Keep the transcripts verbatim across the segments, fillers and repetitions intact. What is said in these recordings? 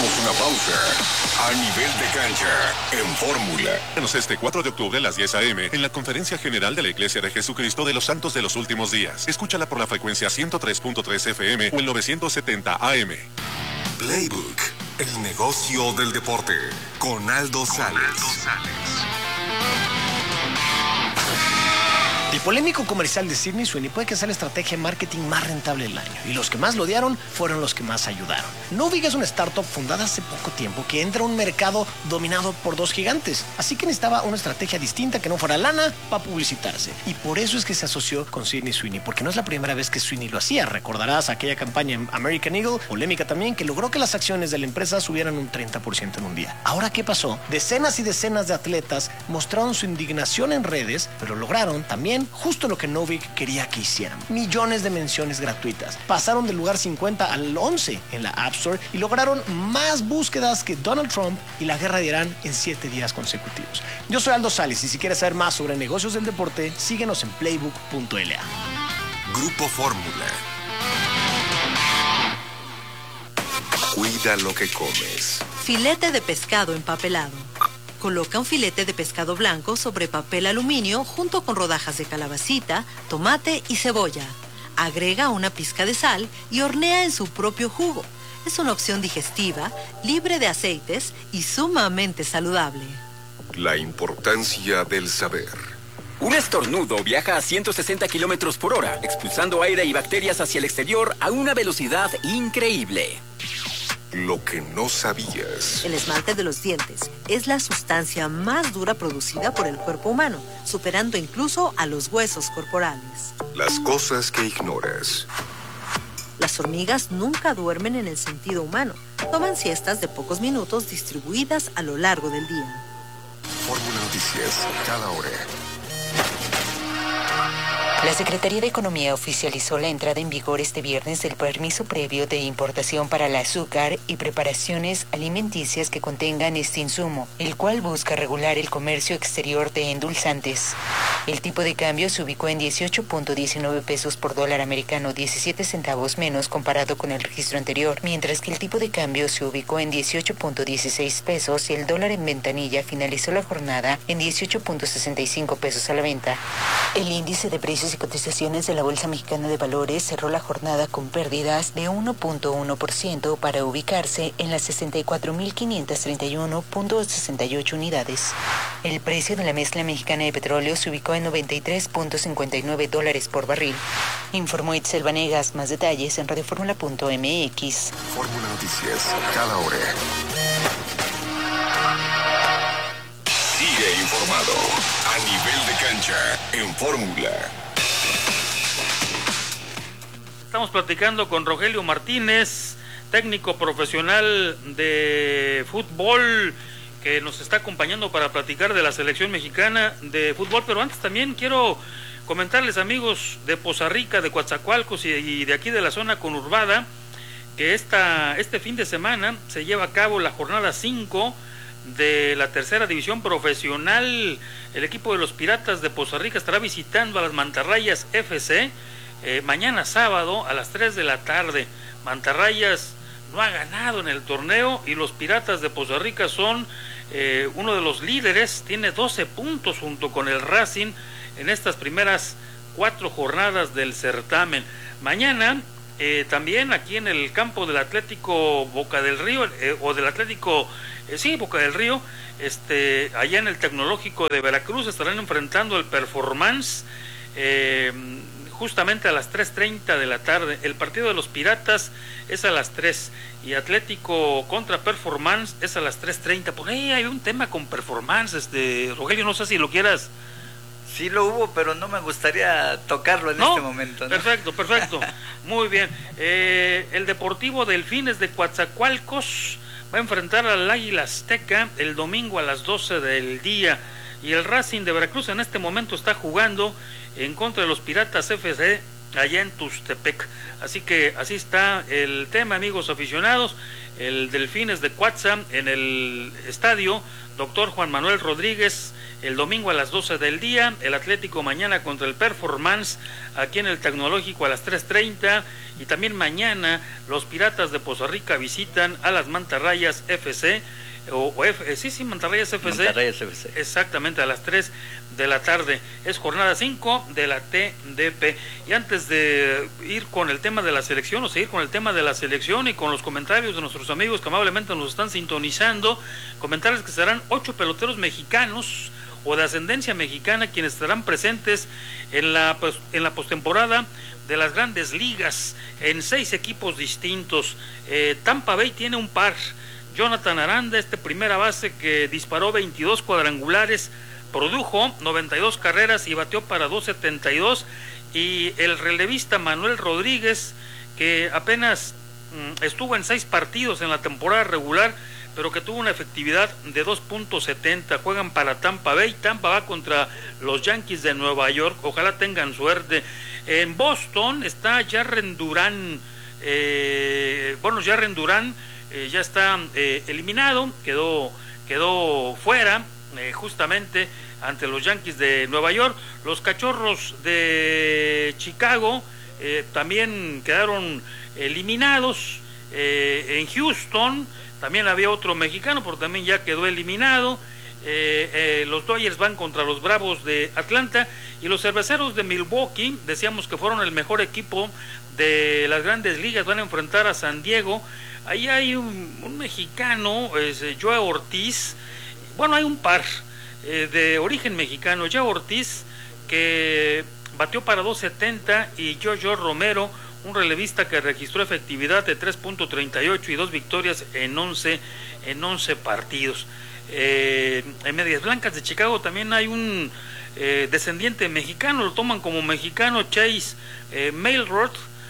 Tomamos una pausa. A nivel de cancha, en Fórmula. Este cuatro de octubre a las diez a eme en la Conferencia General de la Iglesia de Jesucristo de los Santos de los Últimos Días. Escúchala por la frecuencia ciento tres punto tres efe eme o el novecientos setenta a eme. Playbook, el negocio del deporte, con Aldo Sales. El polémico comercial de Sydney Sweeney puede que sea la estrategia de marketing más rentable del año, y los que más lo odiaron fueron los que más ayudaron. Novig es una startup fundada hace poco tiempo que entra a un mercado dominado por dos gigantes, así que necesitaba una estrategia distinta que no fuera lana para publicitarse, y por eso es que se asoció con Sydney Sweeney, porque no es la primera vez que Sweeney lo hacía. Recordarás aquella campaña en American Eagle, polémica también, que logró que las acciones de la empresa subieran un treinta por ciento en un día. Ahora, ¿qué pasó? Decenas y decenas de atletas mostraron su indignación en redes, pero lograron también justo lo que Novig quería que hicieran. Millones de menciones gratuitas. Pasaron del lugar cincuenta al once en la App Store y lograron más búsquedas que Donald Trump y la guerra de Irán en siete días consecutivos. Yo soy Aldo Sales y si quieres saber más sobre negocios del deporte, síguenos en playbook punto ele a. Grupo Fórmula. Cuida lo que comes. Filete de pescado empapelado. Coloca un filete de pescado blanco sobre papel aluminio junto con rodajas de calabacita, tomate y cebolla. Agrega una pizca de sal y hornea en su propio jugo. Es una opción digestiva, libre de aceites y sumamente saludable. La importancia del saber. Un estornudo viaja a ciento sesenta kilómetros por hora, expulsando aire y bacterias hacia el exterior a una velocidad increíble. Lo que no sabías. El esmalte de los dientes es la sustancia más dura producida por el cuerpo humano, superando incluso a los huesos corporales. Las cosas que ignoras. Las hormigas nunca duermen en el sentido humano. Toman siestas de pocos minutos distribuidas a lo largo del día. Fórmula Noticias, cada hora. La Secretaría de Economía oficializó la entrada en vigor este viernes del permiso previo de importación para el azúcar y preparaciones alimenticias que contengan este insumo, el cual busca regular el comercio exterior de endulzantes. El tipo de cambio se ubicó en dieciocho punto diecinueve pesos por dólar americano, diecisiete centavos menos comparado con el registro anterior, mientras que el tipo de cambio se ubicó en dieciocho punto dieciséis pesos y el dólar en ventanilla finalizó la jornada en dieciocho punto sesenta y cinco pesos a la venta. El índice de precios y cotizaciones de la Bolsa Mexicana de Valores cerró la jornada con pérdidas de uno punto uno por ciento para ubicarse en las sesenta y cuatro mil quinientos treinta y uno punto sesenta y ocho unidades. El precio de la mezcla mexicana de petróleo se ubicó en noventa y tres punto cincuenta y nueve dólares por barril. Informó Itzel Vanegas. Más detalles en radioformula punto eme equis. Fórmula Noticias, cada hora. Sigue informado a nivel de cancha en Fórmula. Estamos platicando con Rogelio Martínez, técnico profesional de fútbol, que nos está acompañando para platicar de la selección mexicana de fútbol. Pero antes también quiero comentarles, amigos de Poza Rica, de Coatzacoalcos y, y de aquí de la zona conurbada, que esta, este fin de semana se lleva a cabo la jornada cinco de la tercera división profesional. El equipo de los Piratas de Poza Rica estará visitando a las Mantarrayas F C eh, mañana sábado a las tres de la tarde. Mantarrayas no ha ganado en el torneo y los Piratas de Poza Rica son eh, uno de los líderes, tiene doce puntos junto con el Racing en estas primeras cuatro jornadas del certamen. Mañana eh, también aquí en el campo del Atlético Boca del Río, eh, o del Atlético, eh, sí, Boca del Río, este, allá en el Tecnológico de Veracruz estarán enfrentando el Performance, eh, justamente a las tres treinta de la tarde. El partido de los Piratas es a las tres y Atlético contra Performance es a las tres treinta. Por ahí hay un tema con Performance, este, Rogelio, no sé si lo quieras. Sí lo hubo, pero no me gustaría tocarlo en ¿No? este momento, ¿no? Perfecto, perfecto. Muy bien. Eh, el Deportivo Delfines de Coatzacoalcos va a enfrentar al Águila Azteca el domingo a las doce del día. Y el Racing de Veracruz en este momento está jugando en contra de los Piratas F C allá en Tustepec. Así que así está el tema, amigos aficionados. El Delfines de Cuatza en el estadio Doctor Juan Manuel Rodríguez el domingo a las doce del día, el Atlético mañana contra el Performance aquí en el Tecnológico a las tres treinta, y también mañana los Piratas de Poza Rica visitan a las Mantarrayas F C, o, o F, sí, sí, Mantarrayas F C, Mantarrayas F C, exactamente a las tres de la tarde, es jornada cinco de la T D P. Y antes de ir con el tema de la selección, o seguir con el tema de la selección y con los comentarios de nuestros amigos que amablemente nos están sintonizando, comentarles que serán ocho peloteros mexicanos o de ascendencia mexicana quienes estarán presentes en la, pues, en la postemporada de las Grandes Ligas en seis equipos distintos. eh, Tampa Bay tiene un par, Jonathan Aranda, este primera base que disparó veintidós cuadrangulares, produjo noventa y dos carreras y bateó para dos setenta y dos, y el relevista Manuel Rodríguez, que apenas mmm, estuvo en seis partidos en la temporada regular, pero que tuvo una efectividad de dos punto setenta, juegan para Tampa Bay. Tampa va contra los Yankees de Nueva York, ojalá tengan suerte. En Boston está Jarren Duran, eh, bueno, Jarren Duran eh, ya está eh, eliminado, quedó, quedó fuera eh, justamente ante los Yankees de Nueva York. Los Cachorros de Chicago eh, también quedaron eliminados. Eh, en Houston también había otro mexicano, pero también ya quedó eliminado. Eh, eh, los Dodgers van contra los Bravos de Atlanta, y los Cerveceros de Milwaukee, decíamos que fueron el mejor equipo de las Grandes Ligas, van a enfrentar a San Diego. Ahí hay un, un mexicano, es Joe Ortiz. Bueno, hay un par eh, de origen mexicano, Joe Ortiz, que batió para dos setenta, y Jojo Romero, un relevista que registró efectividad de tres punto treinta y ocho y dos victorias en once, en once partidos. Eh, en Medias Blancas de Chicago también hay un eh, descendiente mexicano, lo toman como mexicano, Chase eh, Mailroth,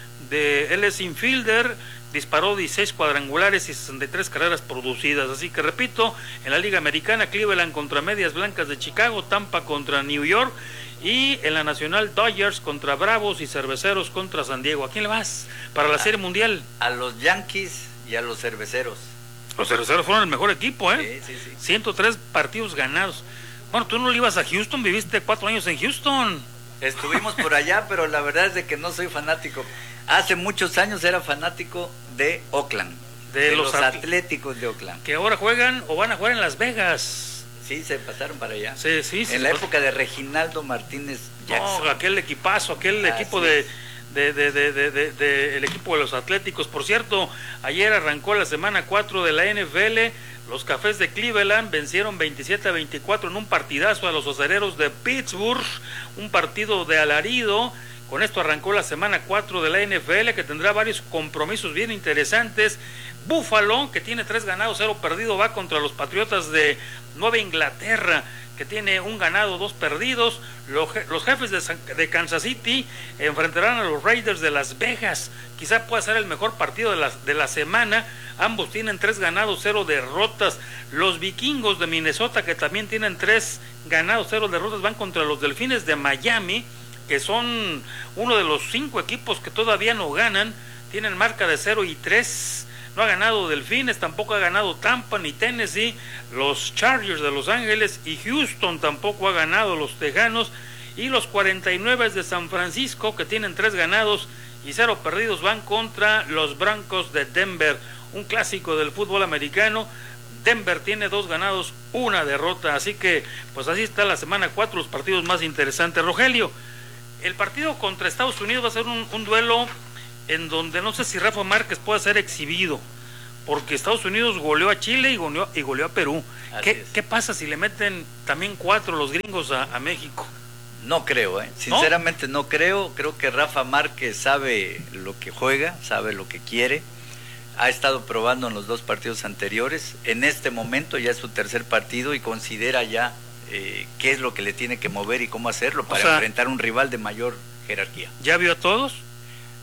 de él es infielder, disparó dieciséis cuadrangulares y sesenta y tres carreras producidas. Así que repito, en la Liga Americana, Cleveland contra Medias Blancas de Chicago, Tampa contra New York, y en la Nacional, Dodgers contra Bravos y Cerveceros contra San Diego. ¿A quién le vas para la a, Serie Mundial? A los Yankees y a los Cerveceros. Los Cerveceros fueron el mejor equipo, ¿eh? Sí, sí, sí. ciento tres partidos ganados. Bueno, tú no le ibas a Houston, viviste cuatro años en Houston. Estuvimos por allá, pero la verdad es de que no soy fanático. Hace muchos años era fanático de Oakland, de, de los, los Atléticos de Oakland. Que ahora juegan o van a jugar en Las Vegas. Sí, se pasaron para allá. Sí, sí, sí. En la época de Reginaldo Martínez Jackson. No, aquel equipazo, aquel ah, equipo sí. de, de, de, de, de, de, de el equipo de los Atléticos. Por cierto, ayer arrancó la semana cuatro de la N F L. Los Cafés de Cleveland vencieron veintisiete a veinticuatro en un partidazo a los Acereros de Pittsburgh, un partido de alarido. Con esto arrancó la semana cuatro de la N F L, que tendrá varios compromisos bien interesantes. Buffalo, que tiene tres ganados, cero perdido, va contra los Patriotas de Nueva Inglaterra, que tiene un ganado, dos perdidos. Los, los Jefes de, San, de Kansas City enfrentarán a los Raiders de Las Vegas. Quizá pueda ser el mejor partido de la, de la semana. Ambos tienen tres ganados, cero derrotas. Los Vikingos de Minnesota, que también tienen tres ganados, cero derrotas, van contra los Delfines de Miami, que son uno de los cinco equipos que todavía no ganan. Tienen marca de cero y tres. No ha ganado Delfines, tampoco ha ganado Tampa ni Tennessee. Los Chargers de Los Ángeles y Houston tampoco ha ganado, los Tejanos. Y los cuarenta y nueve de San Francisco, que tienen tres ganados y cero perdidos, van contra los Broncos de Denver, un clásico del fútbol americano. Denver tiene dos ganados, una derrota. Así que pues así está la semana cuatro, los partidos más interesantes. Rogelio, el partido contra Estados Unidos va a ser un, un duelo en donde no sé si Rafa Márquez puede ser exhibido, porque Estados Unidos goleó a Chile y goleó, y goleó a Perú. ¿Qué, ¿Qué pasa si le meten también cuatro los gringos a, a México? No creo, ¿eh? Sinceramente ¿No? no creo. Creo que Rafa Márquez sabe lo que juega, sabe lo que quiere. Ha estado probando en los dos partidos anteriores. En este momento ya es su tercer partido y considera ya eh, qué es lo que le tiene que mover y cómo hacerlo para o sea, enfrentar a un rival de mayor jerarquía. ¿Ya vio a todos?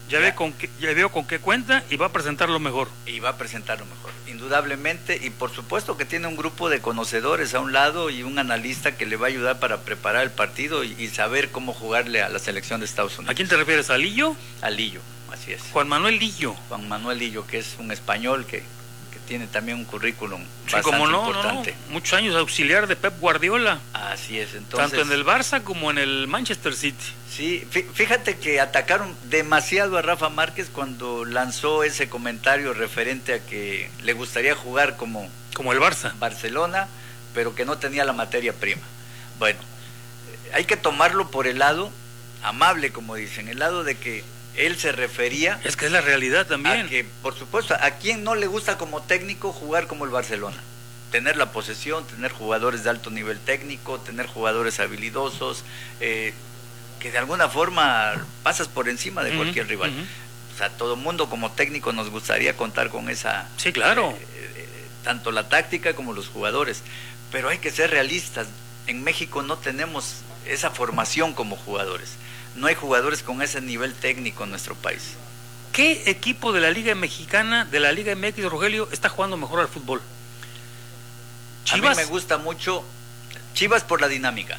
Ya, ya. Ve con qué, ya veo con qué cuenta y va a presentar lo mejor. Y va a presentar lo mejor, indudablemente, y por supuesto que tiene un grupo de conocedores a un lado y un analista que le va a ayudar para preparar el partido y, y saber cómo jugarle a la selección de Estados Unidos. ¿A quién te refieres? ¿A Lillo? A Lillo, así es. Juan Manuel Lillo. Juan Manuel Lillo, que es un español que, que tiene también un currículum sí, bastante como no, importante. No, no, muchos años auxiliar de Pep Guardiola. Así es, entonces. Tanto en el Barça como en el Manchester City. Sí, fíjate que atacaron demasiado a Rafa Márquez cuando lanzó ese comentario referente a que le gustaría jugar como, como el Barça. Barcelona, pero que no tenía la materia prima. Bueno, hay que tomarlo por el lado amable, como dicen, el lado de que él se refería... Es que es la realidad también. A que, por supuesto, a quien no le gusta como técnico jugar como el Barcelona. Tener la posesión, tener jugadores de alto nivel técnico, tener jugadores habilidosos, eh, que de alguna forma pasas por encima de uh-huh, cualquier rival. Uh-huh. O sea, todo mundo como técnico nos gustaría contar con esa... Sí, claro. Eh, eh, tanto la táctica como los jugadores. Pero hay que ser realistas. En México no tenemos esa formación como jugadores. No hay jugadores con ese nivel técnico en nuestro país. ¿Qué equipo de la Liga Mexicana, de la Liga M X, Rogelio, está jugando mejor al fútbol? ¿Chivas? A mí me gusta mucho Chivas por la dinámica.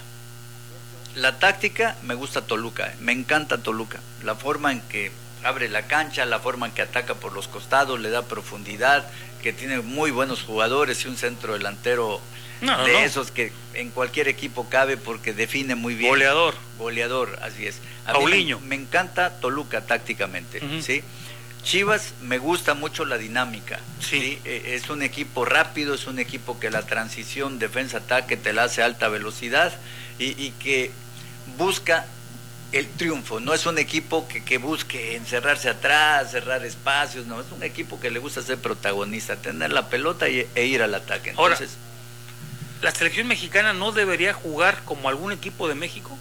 La táctica, me gusta Toluca, me encanta Toluca. La forma en que abre la cancha, la forma en que ataca por los costados, le da profundidad, que tiene muy buenos jugadores y un centro delantero no, de no. esos que en cualquier equipo cabe porque define muy bien. Goleador. Goleador, así es. A Paulinho. mí me, me encanta Toluca tácticamente, uh-huh. ¿sí? Chivas, me gusta mucho la dinámica, sí. ¿sí? Es un equipo rápido, es un equipo que la transición defensa-ataque te la hace a alta velocidad y, y que busca el triunfo. No es un equipo que, que busque encerrarse atrás, cerrar espacios, no, es un equipo que le gusta ser protagonista, tener la pelota y, e ir al ataque. Entonces, ahora, ¿la selección mexicana no debería jugar como algún equipo de México?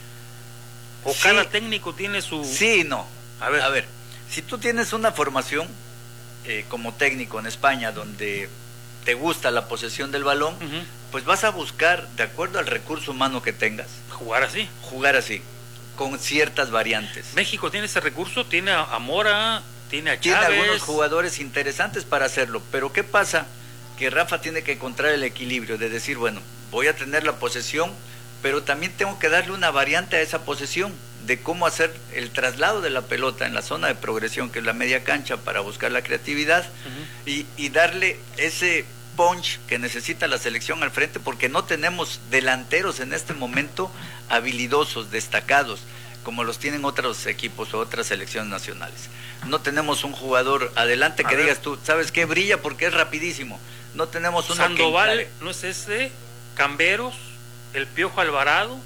¿O sí, cada técnico tiene su...? Sí, no. A ver, a ver, si tú tienes una formación eh, como técnico en España donde te gusta la posesión del balón, uh-huh. pues vas a buscar, de acuerdo al recurso humano que tengas, jugar así. Jugar así, con ciertas variantes. México tiene ese recurso, tiene a Mora, tiene a Chávez. Tiene algunos jugadores interesantes para hacerlo, pero ¿qué pasa? Que Rafa tiene que encontrar el equilibrio de decir, bueno, voy a tener la posesión, pero también tengo que darle una variante a esa posesión, de cómo hacer el traslado de la pelota en la zona de progresión, que es la media cancha, para buscar la creatividad, uh-huh. y, y darle ese punch que necesita la selección al frente, porque no tenemos delanteros en este momento habilidosos, destacados, como los tienen otros equipos o otras selecciones nacionales. No tenemos un jugador adelante que digas tú, ¿sabes qué? Brilla porque es rapidísimo. No tenemos uno Sandoval, que ¿no es ese? Camberos, el Piojo Alvarado.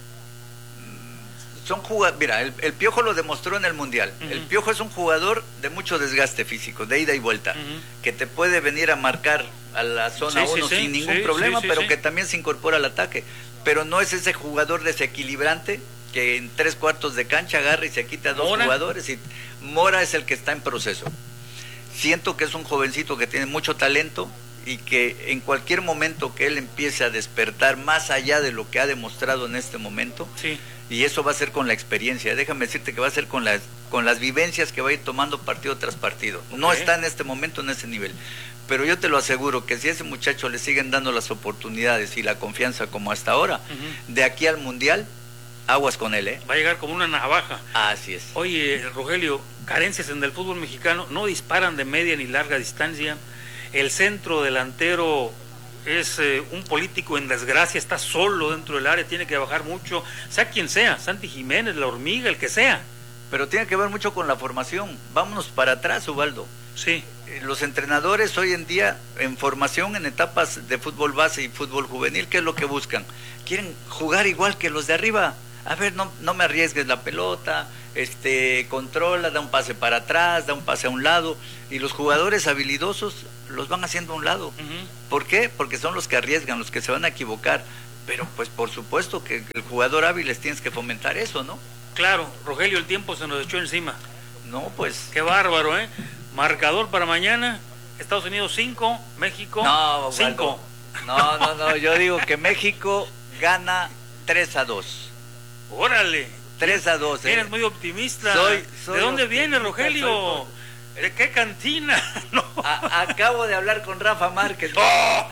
Son jugadores, mira, el, el Piojo lo demostró en el Mundial. Uh-huh. El Piojo es un jugador de mucho desgaste físico, de ida y vuelta, uh-huh. que te puede venir a marcar a la zona uno sí, sí, sin sí, ningún sí, problema, sí, pero sí. que también se incorpora al ataque. Pero no es ese jugador desequilibrante que en tres cuartos de cancha agarra y se quita a dos Mora. jugadores. Y Mora es el que está en proceso. Siento que es un jovencito que tiene mucho talento y que en cualquier momento que él empiece a despertar más allá de lo que ha demostrado en este momento, sí. y eso va a ser con la experiencia, déjame decirte que va a ser con las, con las vivencias que va a ir tomando partido tras partido. Okay. No está en este momento en ese nivel, pero yo te lo aseguro que si a ese muchacho le siguen dando las oportunidades y la confianza como hasta ahora, uh-huh. de aquí al Mundial, aguas con él, ¿eh? Va a llegar como una navaja. Así es. Oye, Rogelio, carencias en el fútbol mexicano, no disparan de media ni larga distancia. El centro delantero es eh, un político en desgracia, está solo dentro del área, tiene que bajar mucho, sea quien sea, Santi Jiménez, La Hormiga, el que sea. Pero tiene que ver mucho con la formación. Vámonos para atrás, Ubaldo. Sí. Eh, los entrenadores hoy en día, en formación, en etapas de fútbol base y fútbol juvenil, ¿qué es lo que buscan? Quieren jugar igual que los de arriba. A ver, no, no me arriesgues la pelota, este, controla, da un pase para atrás, da un pase a un lado, y los jugadores habilidosos los van haciendo a un lado. Uh-huh. ¿Por qué? Porque son los que arriesgan, los que se van a equivocar, pero pues por supuesto que el jugador hábil les tienes que fomentar eso, ¿no? Claro, Rogelio, el tiempo se nos echó encima. No, pues... Qué bárbaro, ¿eh? Marcador para mañana, Estados Unidos cinco, México cinco. No, no, no, yo digo que México gana tres a dos. Órale. tres a dos. Eres muy optimista. Soy, soy ¿De dónde viene, Rogelio? Soy... ¿De qué cantina? No. A, acabo de hablar con Rafa Márquez. ¡Oh!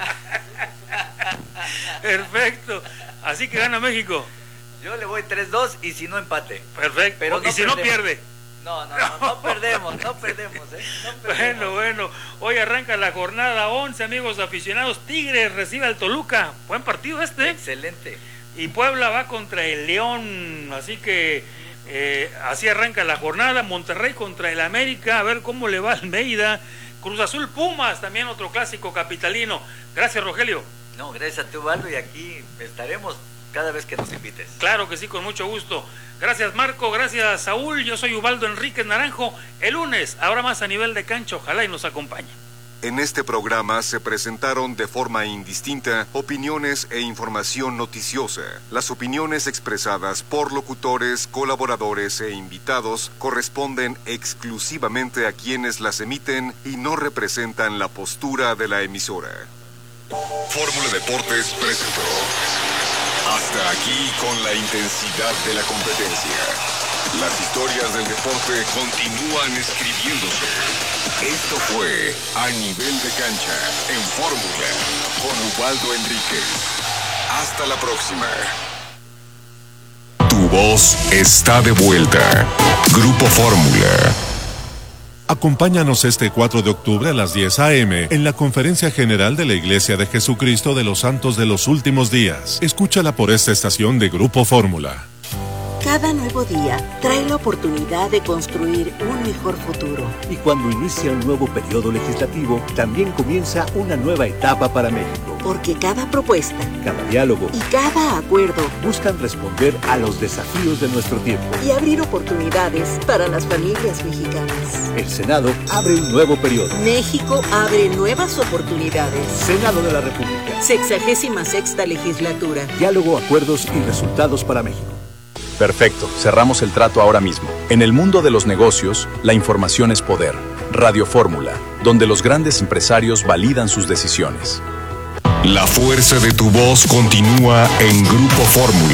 Perfecto. Así que gana México. Yo le voy tres dos y si no empate. Perfecto. Pero y no si perdemos. no pierde. No, no, no, no perdemos, no perdemos, ¿eh? No perdemos. Bueno, bueno. Hoy arranca la jornada once, amigos aficionados. Tigres recibe al Toluca. Buen partido este. Excelente. Y Puebla va contra el León. Así que eh, así arranca la jornada. Monterrey contra el América. A ver cómo le va a Almeida. Cruz Azul Pumas, también otro clásico capitalino. Gracias, Rogelio. No, gracias a ti, Ubaldo, y aquí estaremos cada vez que nos invites. Claro que sí, con mucho gusto. Gracias, Marco, gracias, Saúl. Yo soy Ubaldo Enríquez Naranjo. El lunes habrá más a nivel de cancha, ojalá y nos acompañe. En este programa se presentaron de forma indistinta opiniones e información noticiosa. Las opiniones expresadas por locutores, colaboradores e invitados corresponden exclusivamente a quienes las emiten y no representan la postura de la emisora. Fórmula Deportes presentó. Hasta aquí con la intensidad de la competencia. Las historias del deporte continúan escribiéndose. Esto fue A Nivel de Cancha en Fórmula con Ubaldo Enríquez. Hasta la próxima. Tu voz está de vuelta. Grupo Fórmula. Acompáñanos este cuatro de octubre a las diez a eme en la Conferencia General de la Iglesia de Jesucristo de los Santos de los Últimos Días. Escúchala por esta estación de Grupo Fórmula. Cada nuevo día trae la oportunidad de construir un mejor futuro. Y cuando inicia un nuevo periodo legislativo, también comienza una nueva etapa para México. Porque cada propuesta, cada diálogo y cada acuerdo buscan responder a los desafíos de nuestro tiempo y abrir oportunidades para las familias mexicanas. El Senado abre un nuevo periodo. México abre nuevas oportunidades. Senado de la República. Sexagésima sexta legislatura. Diálogo, acuerdos y resultados para México. Perfecto, cerramos el trato ahora mismo. En el mundo de los negocios, la información es poder. Radio Fórmula, donde los grandes empresarios validan sus decisiones. La fuerza de tu voz continúa en Grupo Fórmula.